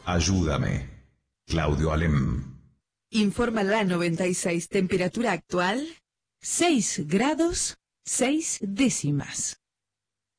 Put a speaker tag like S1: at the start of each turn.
S1: Ayúdame. Claudio Alem.
S2: Informa la 96. Temperatura actual, 6 grados, 6 décimas.